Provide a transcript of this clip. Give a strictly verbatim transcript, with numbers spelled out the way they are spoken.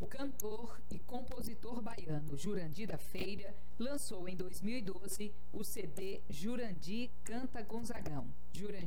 O cantor e compositor baiano Jurandir da Feira lançou em dois mil e doze o C D Jurandir Canta Gonzagão. Jurandir